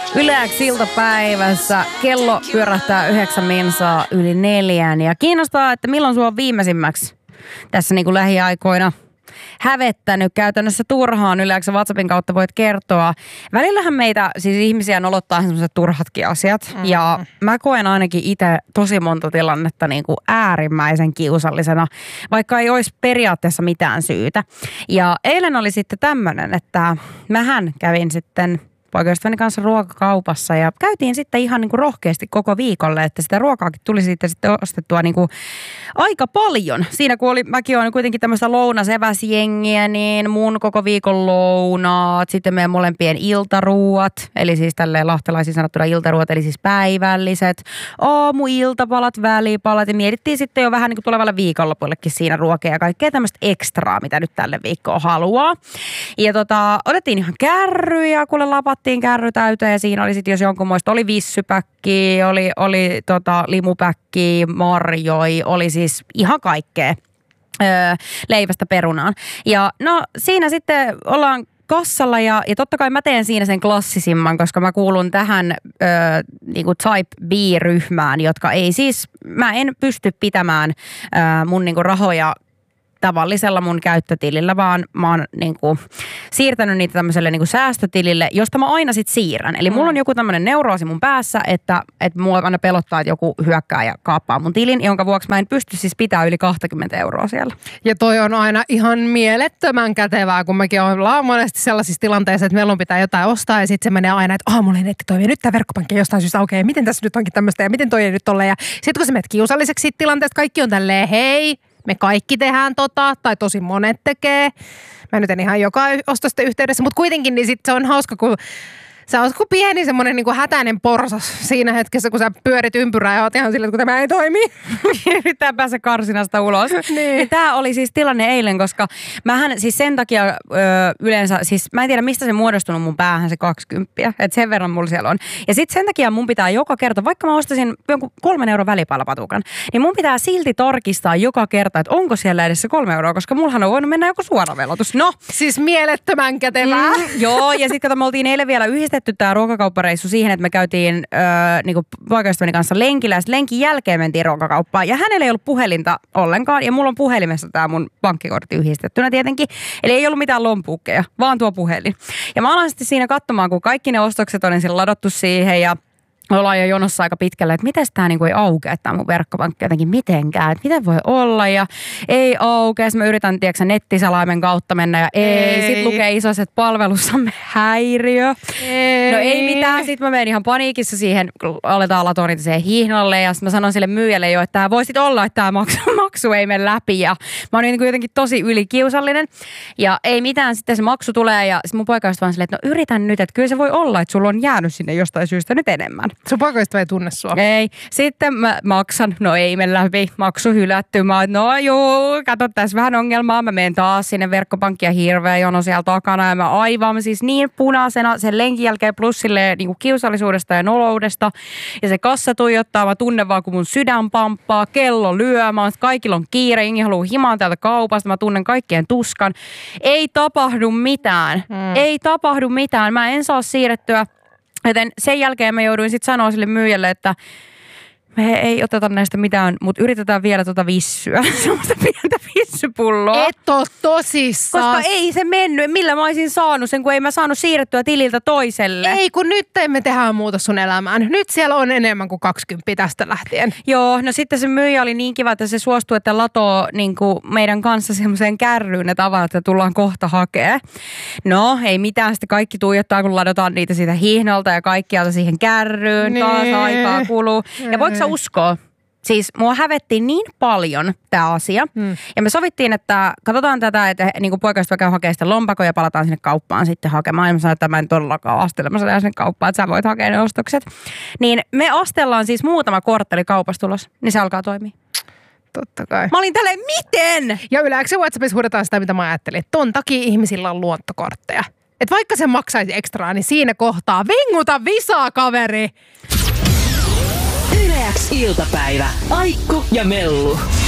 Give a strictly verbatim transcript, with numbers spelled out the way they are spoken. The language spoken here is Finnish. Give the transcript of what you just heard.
Yleäks iltapäivässä. Kello pyörähtää yhdeksän minsaa yli neljään. Ja kiinnostaa, että milloin sua on viimeisimmäksi tässä niin kuin lähiaikoina hävettänyt käytännössä turhaan. Yleensä WhatsAppin kautta voit kertoa. Välillähän meitä siis ihmisiä nolottaa sellaiset turhatkin asiat. Mm. Ja mä koen ainakin itse tosi monta tilannetta niin kuin äärimmäisen kiusallisena, vaikka ei olisi periaatteessa mitään syytä. Ja eilen oli sitten tämmöinen, että mähän kävin sitten poikaystäväni kanssa ruokakaupassa ja käytiin sitten ihan niin kuin rohkeasti koko viikolle, että sitä ruokaakin tuli sitten, sitten ostettua niin kuin aika paljon. Siinä kun oli, mäkin olen kuitenkin tämmöistä lounaseväsjengiä, niin mun koko viikon lounaat, sitten meidän molempien iltaruuat, eli siis tälleen lahtelaisiin sanottuna iltaruuat, eli siis päivälliset, aamu-iltapalat, välipalat ja mietittiin sitten jo vähän niin kuin tulevalle viikonlopullekin siinä ruokia ja kaikkea tämmöistä ekstraa, mitä nyt tälle viikkoon haluaa. Ja tota, otettiin ihan kärryjä, kuule lapat kärry täyteen ja siinä oli sitten jos jonkunmoista, oli vissypäkki, oli, oli tota, limupäkki, marjoi, oli siis ihan kaikkea öö, leivästä perunaan. Ja no siinä sitten ollaan kassalla ja, ja totta kai mä teen siinä sen klassisimman, koska mä kuulun tähän öö, niinku type B-ryhmään, jotka ei siis, mä en pysty pitämään öö, mun niinku rahoja tavallisella mun käyttötilillä, vaan mä oon niinku siirtänyt niitä tämmöiselle niinku säästötilille, josta mä aina sit siirrän. Eli mulla on joku tämmönen neuroosi mun päässä, että, että mua aina pelottaa, että joku hyökkää ja kaappaa mun tilin, jonka vuoksi mä en pysty siis pitää yli kaksikymmentä euroa siellä. Ja toi on aina ihan mielettömän kätevää, kun mekin ollaan monesti sellaisissa tilanteissa, että meillä pitää jotain ostaa ja sitten se menee aina, että aah, mulla ei netti toimi, nyt tää verkkopankki jostain syystä aukeaa, miten tässä nyt onkin tämmöistä ja miten toi ei nyt tolle. Ja sitten kun sä menet kiusalliseksi siitä tilanteesta, kaikki on tälleen, hei, me kaikki tehdään tota, tai tosi monet tekee. Mä nyt en ihan joka ostosten yhteydessä, mutta kuitenkin niin sit se on hauska, kun sä oot kuin pieni semmoinen niin kuin hätäinen porsas siinä hetkessä, kun sä pyörit ympyrää ja oot ihan silleen, että kun tämä ei toimi. Pitää päästä karsinasta ulos. Niin. Tämä oli siis tilanne eilen, koska mähän siis sen takia ö, yleensä, siis mä en tiedä mistä se muodostunut mun päähän se kaksikymppiä, että sen verran mulla siellä on. Ja sitten sen takia mun pitää joka kerta, vaikka mä ostasin jonkun kolmen euron välipalapatukan, niin mun pitää silti tarkistaa joka kerta, että onko siellä edes se kolme euroa, koska mullahan on voinut mennä joku suoravelotus. No. Siis mielettömän kätevää. Mm, joo, ja sitten kato, me oltiin eilen vielä yhdistetty tämä ruokakauppareissu siihen, että me käytiin öö, niinku poikaystäväni kanssa lenkillä ja lenkin jälkeen mentiin ruokakauppaan. Ja hänellä ei ollut puhelinta ollenkaan ja mulla on puhelimessa tämä mun pankkikortti yhdistettynä tietenkin. Eli ei ollut mitään lompukkeja, vaan tuo puhelin. Ja mä alan sitten siinä katsomaan, kun kaikki ne ostokset on ensin ladattu siihen ja ollaan jo jonossa aika pitkälle, että miten tämä niinku ei aukea, tämä mun verkkopankki jotenkin mitenkään, että miten voi olla ja ei aukea. Mä yritän, tiedätkö, nettisalaimen kautta mennä ja ei. ei. Sitten lukee isossa, että palvelussamme häiriö. Ei. No ei mitään. Sitten mä menen ihan paniikissa siihen, kun aletaan latoa niitä siihen hihnalle ja sitten mä sanon sille myyjälle jo, että tämä voi sitten olla, että tämä maksu, maksu ei mene läpi ja mä oon niin jotenkin tosi ylikiusallinen ja ei mitään. Sitten se maksu tulee ja sitten mun poikaystävä on silleen, että no yritän nyt, että kyllä se voi olla, että sulla on jäänyt sinne jostain syystä nyt enemmän. Sun poikaystävä ei tunne sua. Ei. Sitten mä maksan. No ei mene läpi. Maksu hylätty. Mä oon, no juu, kato tässä vähän ongelmaa. Mä menen taas sinne verkkopankkiin ja hirveä jono siellä takana. Ja mä aivan siis niin punaisena sen lenkin jälkeen plus silleen niin kuin kiusallisuudesta ja noloudesta. Ja se kassa tuijottaa. Mä tunnen vaan, kun mun sydän pamppaa. Kello lyö. Mä oon, kaikilla on kiire. Jengi haluaa himaan täältä kaupasta. Mä tunnen kaikkien tuskan. Ei tapahdu mitään. Mm. Ei tapahdu mitään. Mä en saa siirrettyä. Joten sen jälkeen mä jouduin sitten sanoa sille myyjälle, että me ei oteta näistä mitään, mutta yritetään vielä tuota vissyä. Semmoista pientä vissypulloa. Et oo tosissaan. Koska ei se mennyt. Millä mä olisin saanut sen, kun ei mä saanut siirrettyä tililtä toiselle. Ei, kun nyt emme tehdä muuta sun elämään. Nyt siellä on enemmän kuin kaksikymmentä tästä lähtien. Joo, no sitten se myyjä oli niin kiva, että se suostui, että latoo niin kuin meidän kanssa semmoiseen kärryyn ne tavarat, että tullaan kohta hakea. No, ei mitään. Sitten kaikki tuijottaa, kun ladotaan niitä siitä hihnalta ja kaikkialta siihen kärryyn. Niin. Taas aikaa kuluu. Ja voiko sä uskoa? Siis mua hävetti niin paljon tämä asia. Hmm. Ja me sovittiin, että katsotaan tätä, että niin kuin poikaystävä käy hakemaan sitä lompakoja ja palataan sinne kauppaan sitten hakemaan. Ja mä sanoin, että mä en todellakaan astele. Mä sanoin sinne kauppaan, että sä voit hakea ne ostokset. Niin me astellaan siis muutama kortteli kaupasta tulos, niin se alkaa toimia. Totta kai. Mä olin tälleen, miten? Ja yleensä WhatsAppissa huudetaan sitä, mitä mä ajattelin. Ton takia ihmisillä on luottokortteja. Että vaikka se maksaisi ekstraa, niin siinä kohtaa vinguta visaa, kaveri! Yleäks iltapäivä. Aikku ja Mellu.